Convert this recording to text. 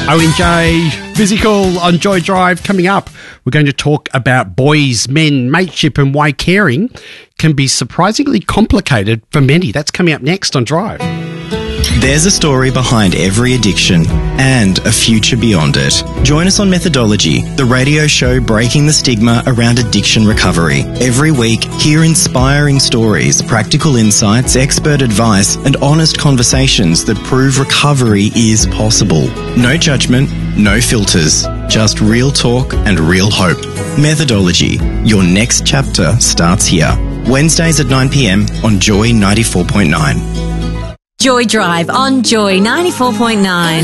ONJ Physical on Joy Drive. Coming up, we're going to talk about boys, men, mateship and why caring can be surprisingly complicated for many. That's coming up next on Drive. There's a story behind every addiction and a future beyond it. Join us on Methodology, the radio show breaking the stigma around addiction recovery. Every week, hear inspiring stories, practical insights, expert advice, and honest conversations that prove recovery is possible. No judgment, no filters, just real talk and real hope. Methodology, your next chapter starts here. Wednesdays at 9 p.m. on Joy 94.9. Joy Drive on Joy 94.9.